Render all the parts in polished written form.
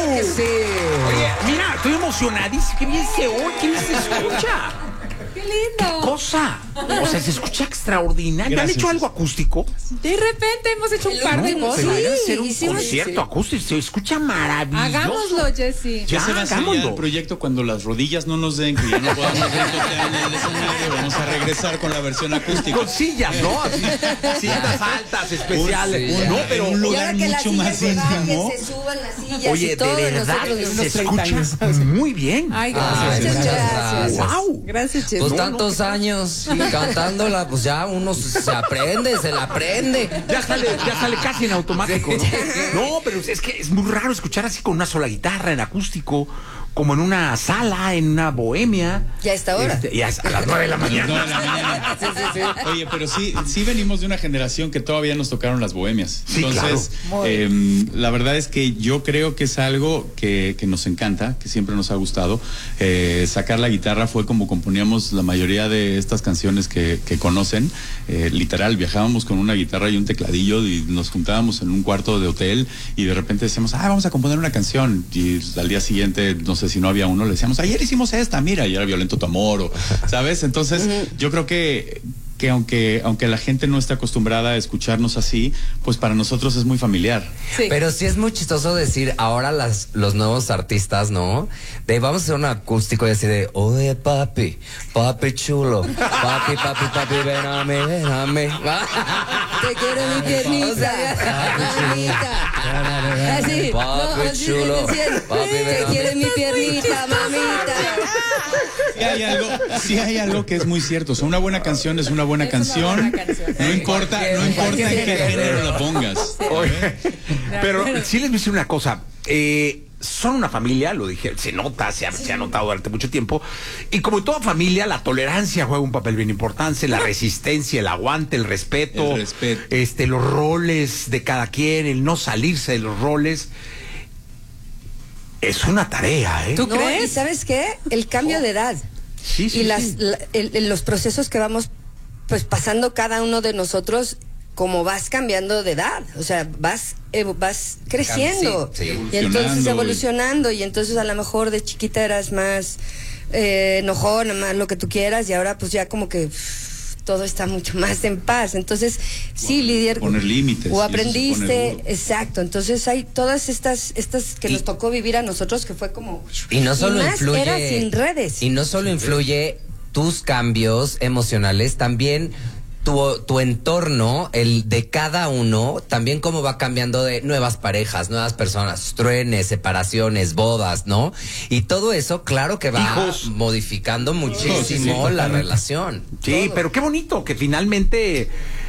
que sí. Oye, mira, estoy emocionadísimo. Qué bien se oye, qué bien se escucha. ¡Qué lindo! ¿Qué cosa? O sea, se escucha extraordinario. Gracias. ¿Han hecho algo acústico? De repente hemos hecho un par de No, cosas. pero hay que hacer un hicimos- concierto acústico. Se escucha maravilloso. Hagámoslo, Jessy. Ya se va a hacer hagámoslo. el proyecto cuando las rodillas no nos den, que ya no podamos ejecutar en el escenario. Vamos a regresar con la versión acústica. Con sillas, ¿no? Así, sillas altas, especiales. Un- no, pero un Y lugar ahora que las mucho más sillas se bajen, íntimo. se suban las sillas oye, y todo, de verdad nosotros se unos 30 escucha años. muy bien. Ay, Muchas gracias. gracias. Wow. Gracias, Jessy. Pues No, tantos años cantándola, pues ya uno se aprende, se la aprende. Ya sale casi en automático, ¿no? No, pero es que es muy raro escuchar así con una sola guitarra en acústico, como en una sala, en una bohemia. Ya a esta hora. Ya es a las 9 de la No, mañana. de la mañana. Oye, pero sí venimos de una generación que todavía nos tocaron las bohemias. Sí, Entonces, la verdad es que yo creo que es algo que nos encanta, que siempre nos ha gustado. Sacar la guitarra fue como componíamos la mayoría de estas canciones que conocen. Literal, viajábamos con una guitarra y un tecladillo y nos juntábamos en un cuarto de hotel y de repente decíamos, vamos a componer una canción. Y al día siguiente, no sé si no había uno, le decíamos, ayer hicimos esta, mira, y era Violento tu amor, o, ¿sabes? Entonces, yo creo que aunque la gente no está acostumbrada a escucharnos así, pues para nosotros es muy familiar. Sí. Pero sí es muy chistoso decir ahora los nuevos artistas, ¿no? De vamos a hacer un acústico y así de, oye papi, papi chulo, papi, papi, papi, ven a mí, ven a mí. Te quiero mi piernita, O sea, mamita. Así, Papi así chulo, decían, papi, te ven a mí. quiero mi piernita, mamita. Sí hay algo que es muy cierto. O sea, una buena canción es una buena canción. No importa en qué género la pongas. Oye, pero sí les voy a decir una cosa. Son una familia, lo dije, se nota, se ha notado durante mucho tiempo. Y como en toda familia, la tolerancia juega un papel bien importante, la resistencia, el aguante, el respeto, El respeto. los roles de cada quien, el no salirse de los roles. Es una tarea, ¿eh? ¿Tú No, crees? ¿y sabes qué? El cambio de edad. Sí, sí, Y sí. los procesos que vamos pues pasando cada uno de nosotros, como vas cambiando de edad, o sea, vas creciendo, Sí, y entonces evolucionando, evolucionando, y entonces a lo mejor de chiquita eras más enojona, más lo que tú quieras, y ahora pues ya como que todo está mucho más en paz. Entonces, sí, lidiar poner límites, y o eso aprendiste, se pone duro. exacto. Entonces hay todas estas que Y- nos tocó vivir a nosotros, que fue como Y no solo más influye. era sin redes. Y no solo influye tus cambios emocionales, también tu entorno, el de cada uno, también cómo va cambiando de nuevas parejas, nuevas personas, truenes, separaciones, bodas, ¿no? Y todo eso, claro que va Hijos. modificando muchísimo Sí, la totalmente. relación. Sí, todo. pero qué bonito que finalmente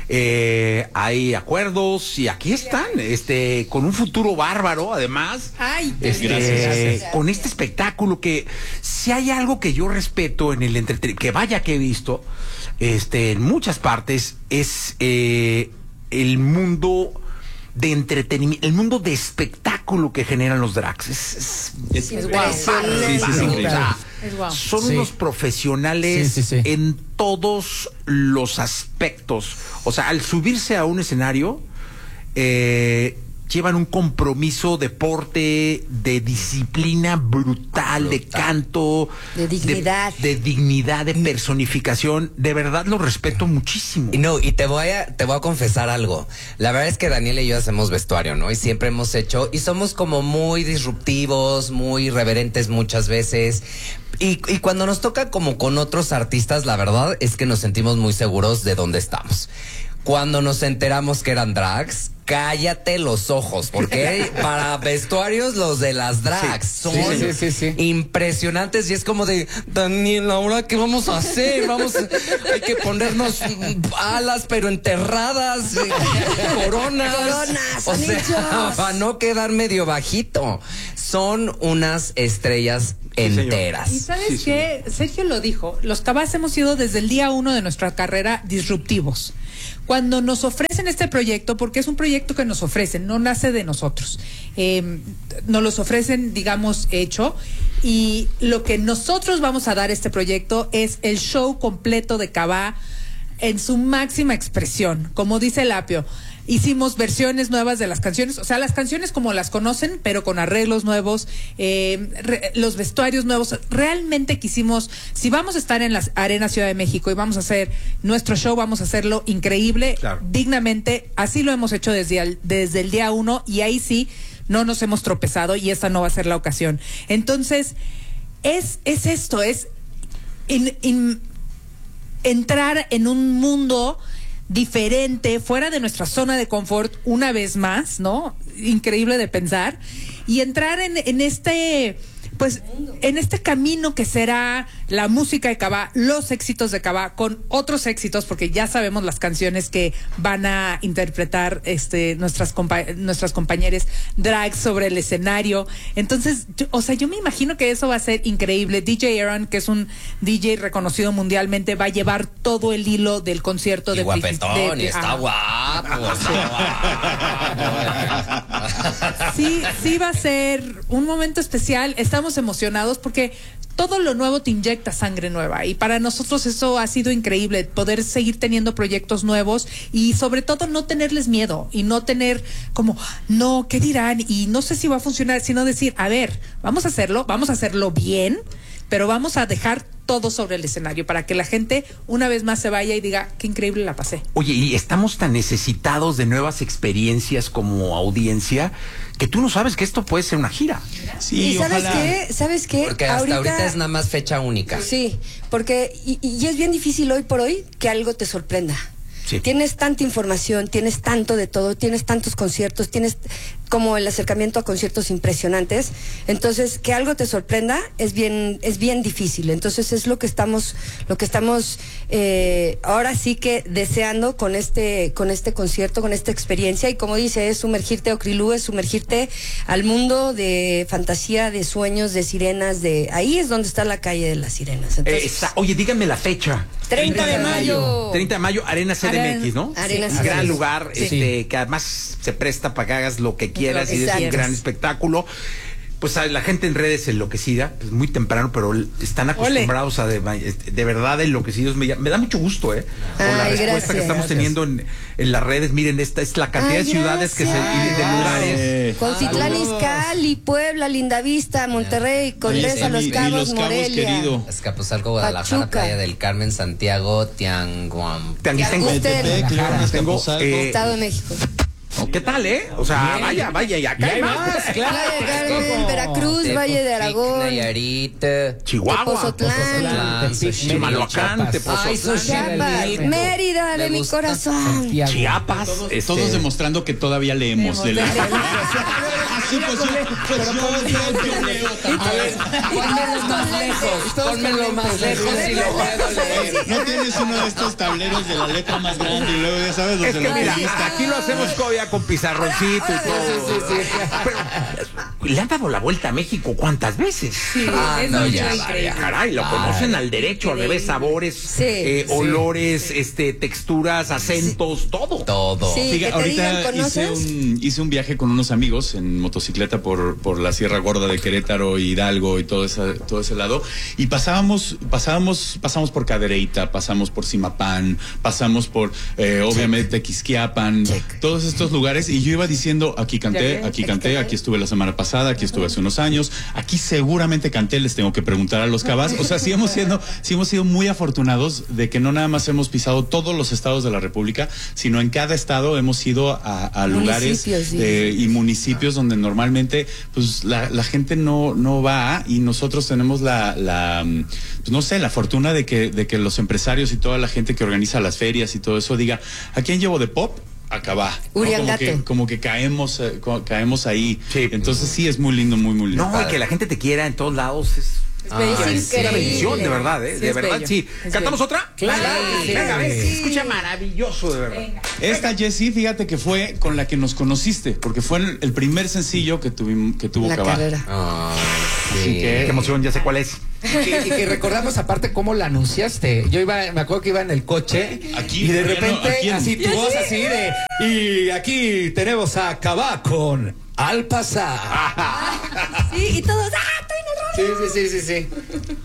hay acuerdos y aquí están, con un futuro bárbaro, además. Ay, Gracias. Con este espectáculo que si hay algo que yo respeto en el entretenimiento, que vaya que he visto, en muchas partes, es el mundo de entretenimiento, el mundo de espectáculo que generan los drags. Es impresionante. Sí, sí, es increíble. O sea, Es guau. son Sí. unos profesionales Sí, sí, sí. en todos los aspectos. O sea, al subirse a un escenario, llevan un compromiso de porte, de disciplina brutal, de canto, De dignidad. de dignidad, de personificación. De verdad lo respeto muchísimo. Y no, y te voy a confesar algo. La verdad es que Daniel y yo hacemos vestuario, ¿no? Y siempre hemos hecho, y somos como muy disruptivos, muy irreverentes muchas veces. Y cuando nos toca como con otros artistas, la verdad es que nos sentimos muy seguros de dónde estamos. Cuando nos enteramos que eran drags, cállate los ojos, porque para vestuarios los de las drags son sí. impresionantes y es como de, Daniel, ¿ahora qué vamos a hacer? Hay que ponernos alas pero enterradas, coronas. Coronas, O sea, anillos. para no quedar medio bajito. Son unas estrellas señor. enteras. ¿Y sabes qué? Sergio lo dijo, los Tabás hemos sido desde el día 1 de nuestra carrera disruptivos. Cuando nos ofrecen este proyecto, porque es un proyecto que nos ofrecen, no nace de nosotros, nos los ofrecen, digamos, hecho, y lo que nosotros vamos a dar a este proyecto es el show completo de Cabá en su máxima expresión. Como dice el Apio, hicimos versiones nuevas de las canciones, o sea, las canciones como las conocen, pero con arreglos nuevos, los vestuarios nuevos. Realmente quisimos, si vamos a estar en la Arena Ciudad de México y vamos a hacer nuestro show, vamos a hacerlo increíble, dignamente. Así lo hemos hecho desde el día 1 y ahí sí no nos hemos tropezado y esta no va a ser la ocasión. Entonces, es esto, es entrar en un mundo diferente, fuera de nuestra zona de confort, una vez más, ¿no? Increíble de pensar. Y entrar en este, pues, en este camino que será la música de Cabá, los éxitos de Cabá, con otros éxitos, porque ya sabemos las canciones que van a interpretar nuestras compañeras drag sobre el escenario. Entonces, yo me imagino que eso va a ser increíble. DJ Aaron, que es un DJ reconocido mundialmente, va a llevar todo el hilo del concierto. Y guapetón, y está guapo. Sí va a ser un momento especial. Estamos emocionados porque todo lo nuevo te inyecta sangre nueva y para nosotros eso ha sido increíble, poder seguir teniendo proyectos nuevos y sobre todo no tenerles miedo y no tener como, no, ¿qué dirán? Y no sé si va a funcionar, sino decir, a ver, vamos a hacerlo bien, pero vamos a dejar todo sobre el escenario para que la gente una vez más se vaya y diga, qué increíble la pasé. Oye, y estamos tan necesitados de nuevas experiencias como audiencia que tú no sabes que esto puede ser una gira. Sí, ¿y sabes qué? Porque hasta ahorita es nada más fecha única. Sí, porque y es bien difícil hoy por hoy que algo te sorprenda. Sí. Tienes tanta información, tienes tanto de todo, tienes tantos conciertos, tienes como el acercamiento a conciertos impresionantes. Entonces, que algo te sorprenda es bien difícil. Entonces, es lo que estamos ahora sí que deseando con este concierto, con esta experiencia. Y como dice, es sumergirte a Ocrilú, es sumergirte al mundo de fantasía, de sueños, de sirenas, ahí es donde está la calle de las sirenas. Entonces, oye, díganme la fecha. 30 de mayo. 30 de mayo, Arena CDMX, ¿no? Arena CDMX. Gran lugar, que además se presta para que hagas lo que quieras y es un gran espectáculo. Pues la gente en redes enloquecida, es muy temprano, pero están acostumbrados a de verdad enloquecidos. Me da mucho gusto, por la respuesta que estamos teniendo en las redes. Miren, esta es la cantidad de ciudades y de lugares. Cuautitlán Izcalli, Puebla, Lindavista, Monterrey, Condesa, Los Cabos, Morelia, Azcapotzalco, Guadalajara, Playa del Carmen, Santiago, Tianguistán, Estado de México. ¿Qué tal, O sea, vaya, y acá hay más. Claro, Veracruz, Valle de Aragón, Nayarit, Chihuahua, Pozotlán, Chimalhuacán, Chiapas, Mérida, de mi corazón, Chiapas, todos demostrando que todavía leemos de la Pónmelo más lejos y lo puedo leer. No tienes uno de estos tableros de la letra más grande y luego ya sabes los es de que la mira, revista. aquí lo hacemos todavía con pizarroncito y todo. Sí. Pero le han dado la vuelta a México ¿cuántas veces? Sí, no, ya. Caray, lo conocen al derecho, al revés, sabores, olores, texturas, acentos, todo. Sí, Fíjate, ahorita hice un viaje con unos amigos en motocicleta por la Sierra Gorda de Querétaro, Hidalgo y todo ese lado, y pasamos por Cadereyta, pasamos por Zimapán, pasamos por obviamente Quisquiapan, todos estos lugares, y yo iba diciendo, aquí canté, aquí estuve la semana pasada, aquí estuve hace unos años, aquí seguramente canté, les tengo que preguntar a los Cabás. O sea, sí hemos sido muy afortunados de que no nada más hemos pisado todos los estados de la República, sino en cada estado hemos ido a lugares y municipios donde normalmente pues la gente no va, y nosotros tenemos pues no sé, la fortuna de que los empresarios y toda la gente que organiza las ferias y todo eso diga, ¿a quién llevo de pop? Acabá, ¿no? Como que caemos ahí. Sí. Entonces sí es muy lindo, muy lindo. No, y que la gente te quiera en todos lados es una bendición, de verdad, de verdad, bello. Sí. ¿Cantamos otra? Claro. Venga, se escucha maravilloso, de verdad. Venga. Esta, Jessie, fíjate que fue con la que nos conociste, porque fue el primer sencillo que tuvo la Cabá. carrera. Sí. Qué emoción, ya sé cuál es. Y que recordamos aparte cómo la anunciaste. Me acuerdo que iba en el coche y de repente así tu voz así y aquí tenemos a Cabá con Al pasar. Sí, y todos, Sí.